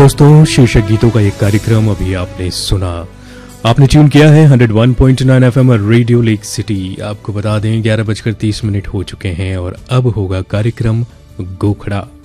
दोस्तों, शीर्षक गीतों का एक कार्यक्रम अभी आपने सुना। आपने ट्यून किया है 101.9 एफएम और रेडियो लेक सिटी। आपको बता दें 11:30 हो चुके हैं और अब होगा कार्यक्रम गोखड़ा।